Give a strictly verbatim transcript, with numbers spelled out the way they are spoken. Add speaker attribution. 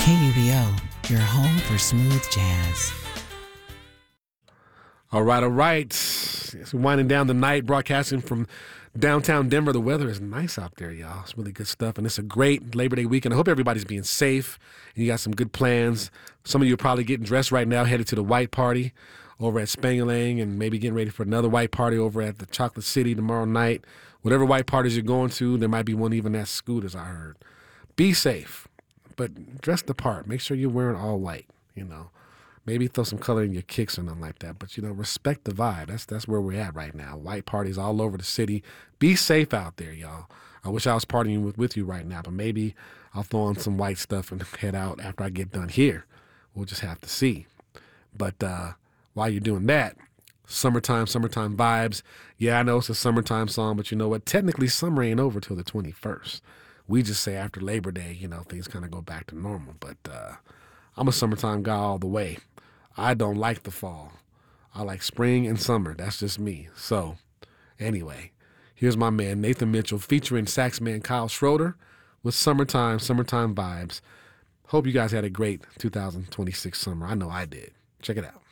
Speaker 1: K U B O, your home for smooth jazz.
Speaker 2: All right, all right. It's winding down the night, broadcasting from downtown Denver. The weather is nice out there, y'all. It's really good stuff, and it's a great Labor Day weekend. I hope everybody's being safe, and you got some good plans. Some of you are probably getting dressed right now, headed to the white party over at Spangalang, and maybe getting ready for another white party over at the Chocolate City tomorrow night. Whatever white parties you're going to, there might be one even at Scooters, I heard. Be safe, but dress the part. Make sure you're wearing all white, you know. Maybe throw some color in your kicks or nothing like that. But, you know, respect the vibe. That's that's where we're at right now. White parties all over the city. Be safe out there, y'all. I wish I was partying with, with you right now, but maybe I'll throw on some white stuff and head out after I get done here. We'll just have to see. But uh, while you're doing that, summertime, summertime vibes. Yeah, I know it's a summertime song, but you know what? Technically, summer ain't over till the twenty-first. We just say after Labor Day, you know, things kind of go back to normal. But uh, I'm a summertime guy all the way. I don't like the fall. I like spring and summer. That's just me. So, anyway, here's my man Nathan Mitchell featuring sax man Kyle Schroeder with Summertime, Summertime Vibes. Hope you guys had a great two thousand twenty-six summer. I know I did. Check it out.